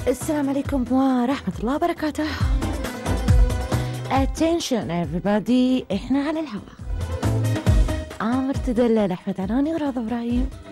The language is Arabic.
السلام عليكم ورحمة الله وبركاته. Attention everybody، احنا على الهواء. عامر تدلل، أحمد عناني وراضي إبراهيم.